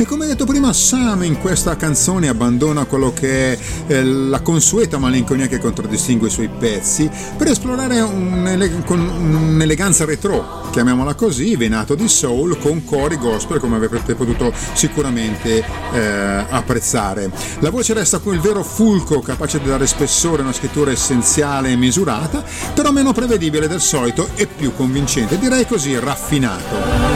E come detto prima, Sam in questa canzone abbandona quello che è la consueta malinconia che contraddistingue i suoi pezzi per esplorare con un'eleganza retro, chiamiamola così, venato di soul con cori gospel, come avrete potuto sicuramente apprezzare. La voce resta quel vero fulco capace di dare spessore a una scrittura essenziale e misurata, però meno prevedibile del solito e più convincente, direi così raffinato.